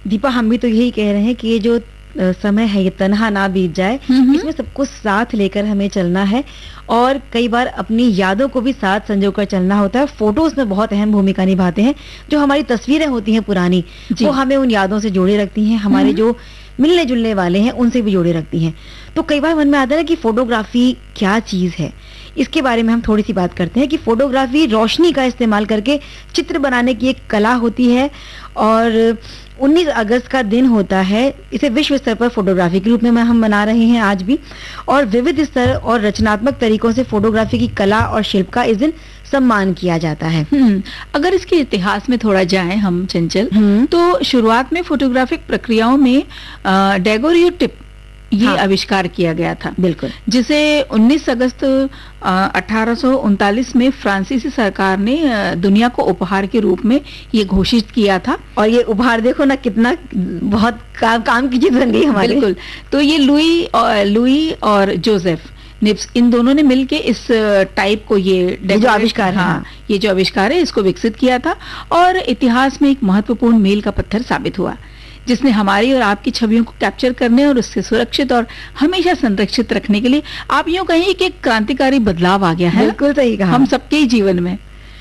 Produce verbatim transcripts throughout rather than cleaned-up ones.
दीपा, हम भी तो यही कह रहे हैं कि ये जो अ, समय है ये तन्हा ना बीत जाए, हम्म। इसमें सबको साथ लेकर हमें चलना है और कई बार अपनी यादों को भी साथ संजोकर चलना होता है। फोटोज में बहुत अहम भूमिका निभाते हैं। जो हमारी तस्वीरें होती हैं पुरानी, जी। वो हमें उन यादों से जोड़े रखती हैं, हमारे हम्म। जो मिलने जुलने वाले हैं उनसे भी जोड़े रखती हैं। तो कई बार मन में आता है ना कि फोटोग्राफी क्या चीज है। इसके बारे में हम थोड़ी सी बात करते हैं कि फोटोग्राफी रोशनी का इस्तेमाल करके चित्र बनाने की एक कला होती है और उन्नीस अगस्त का दिन होता है। इसे विश्व स्तर पर फोटोग्राफी के रूप में हम मना रहे हैं आज भी, और विविध स्तर और रचनात्मक तरीकों से फोटोग्राफी की कला और शिल्प का इस दिन सम्मान किया जाता है। हम्म, अगर इसके इतिहास में थोड़ा जाएं हम चंचल, हम्म। तो शुरुआत में फोटोग्राफिक प्रक्रियाओं में डेगोरियोटिप ये हाँ। आविष्कार किया गया था, बिल्कुल। जिसे उन्नीस अगस्त अठारह सौ उनतालीस में फ्रांसीसी सरकार ने अ, दुनिया को उपहार के रूप में ये घोषित किया था। और ये उपहार देखो ना कितना बहुत का, काम की चीज बन गई हमारे। बिल्कुल। तो ये लुई और लुई और जोसेफ निप्स, इन दोनों ने मिलके इस टाइप को ये ये जो आविष्कार है, हाँ, हाँ। ये जो आविष्कार है इसको विकसित किया था और इतिहास में एक महत्वपूर्ण मील का पत्थर साबित हुआ, जिसने हमारी और आपकी छवियों को कैप्चर करने और उससे सुरक्षित और हमेशा संरक्षित रखने के लिए, आप यूं कहिए कि एक क्रांतिकारी बदलाव आ गया है बिल्कुल सही कहा। हम सबके ही जीवन में।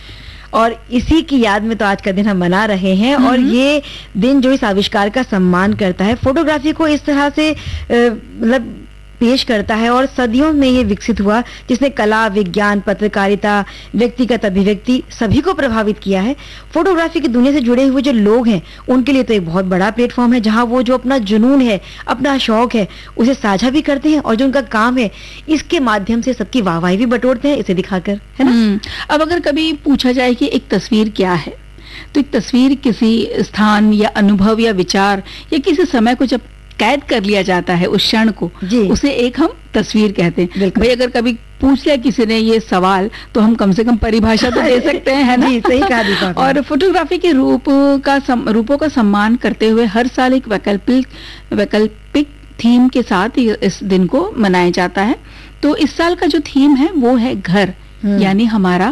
और इसी की याद में तो आज का दिन हम मना रहे हैं और ये दिन जो इस आविष्कार का सम्मान करता है, फोटोग्राफी को इस तरह से अ, मतलब पेश करता है और सदियों में ये विकसित हुआ, जिसने कला, विज्ञान, पत्रकारिता, व्यक्तिगत अभिव्यक्ति सभी को प्रभावित किया है। फोटोग्राफी की दुनिया से जुड़े हुए जो लोग हैं उनके लिए तो एक बहुत बड़ा प्लेटफॉर्म है, जहां वो जो अपना जुनून है, अपना शौक है, उसे साझा भी करते हैं और जो उनका काम है इसके माध्यम से सबकी वाहवाही भी बटोरते हैं, इसे दिखाकर, है ना। अब अगर कभी पूछा जाए कि एक तस्वीर क्या है, तो एक तस्वीर किसी स्थान या अनुभव या विचार या किसी समय को जब कैद कर लिया जाता है, उस क्षण को, उसे एक हम तस्वीर कहते हैं। भाई अगर कभी पूछ लिया किसी ने ये सवाल, तो हम कम से कम परिभाषा तो दे सकते हैं, है ना। जी, सही कहा दीपा। और फोटोग्राफी के रूप का सम, रूपों का सम्मान करते हुए हर साल एक वैकल्पिक वैकल्पिक थीम के साथ इस दिन को मनाया जाता है। तो इस साल का जो थीम है वो है घर, यानी हमारा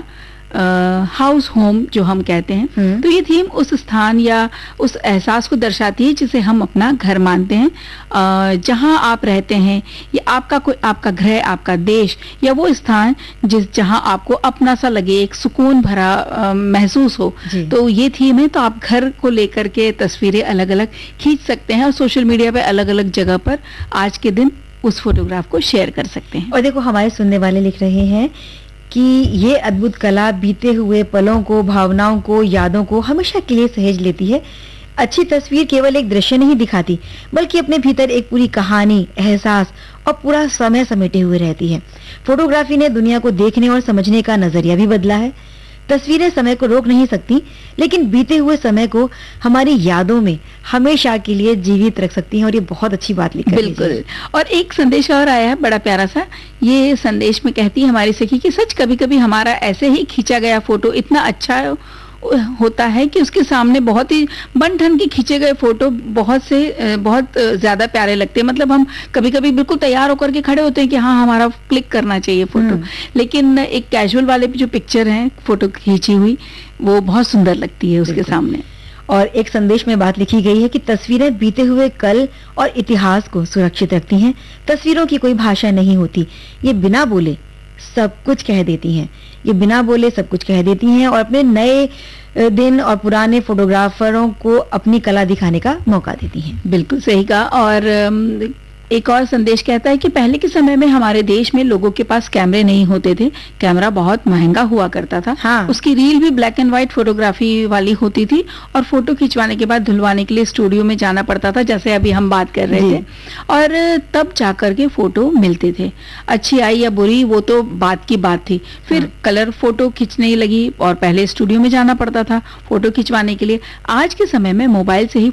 हाउस होम जो हम कहते हैं। तो ये थीम उस स्थान या उस एहसास को दर्शाती है जिसे हम अपना घर मानते हैं, जहां आप रहते हैं, या आपका कोई आपका घर, आपका देश या वो स्थान जिस जहां आपको अपना सा लगे, एक सुकून भरा आ, महसूस हो। तो ये थीम है। तो आप घर को लेकर के तस्वीरें अलग अलग खींच सकते हैं और सोशल मीडिया पे अलग अलग जगह पर आज के दिन उस फोटोग्राफ को शेयर कर सकते हैं। और देखो, हमारे सुनने वाले लिख रहे हैं कि ये अद्भुत कला बीते हुए पलों को, भावनाओं को, यादों को हमेशा के लिए सहेज लेती है। अच्छी तस्वीर केवल एक दृश्य नहीं दिखाती, बल्कि अपने भीतर एक पूरी कहानी, एहसास और पूरा समय समेटे हुए रहती है। फोटोग्राफी ने दुनिया को देखने और समझने का नजरिया भी बदला है। तस्वीरें समय को रोक नहीं सकती, लेकिन बीते हुए समय को हमारी यादों में हमेशा के लिए जीवित रख सकती हैं, और ये बहुत अच्छी बात लिखी है। बिल्कुल। और एक संदेश और आया है बड़ा प्यारा सा। ये संदेश में कहती है हमारी सखी कि सच कभी कभी हमारा ऐसे ही खींचा गया फोटो इतना अच्छा होता है कि उसके सामने बहुत ही बन ठन के खींचे गए फोटो बहुत से बहुत ज्यादा प्यारे लगते हैं। मतलब हम कभी कभी बिल्कुल तैयार होकर के खड़े होते हैं कि हाँ हमारा क्लिक करना चाहिए फोटो, लेकिन एक कैजुअल वाले जो पिक्चर है फोटो खींची हुई, वो बहुत सुंदर लगती है उसके सामने। और एक संदेश में बात लिखी गई है कि तस्वीरें बीते हुए कल और इतिहास को सुरक्षित रखती हैं। तस्वीरों की कोई भाषा नहीं होती, ये बिना बोले सब कुछ कह देती हैं। ये बिना बोले सब कुछ कह देती हैं और अपने नए दिन और पुराने फोटोग्राफरों को अपनी कला दिखाने का मौका देती हैं। बिल्कुल सही कहा। और एक और संदेश कहता है कि पहले के समय में हमारे देश में लोगों के पास कैमरे नहीं होते थे, कैमरा बहुत महंगा हुआ करता था। हाँ। उसकी रील भी ब्लैक एंड व्हाइट फोटोग्राफी वाली होती थी और फोटो खिंचवाने के बाद धुलवाने के लिए स्टूडियो में जाना पड़ता था, जैसे अभी हम बात कर रहे थे, और तब जाकर के फोटो मिलते थे। अच्छी आई या बुरी वो तो बात की बात थी। फिर हाँ। कलर फोटो खींचने लगी और पहले स्टूडियो में जाना पड़ता था फोटो खिंचवाने के लिए। आज के समय में मोबाइल से ही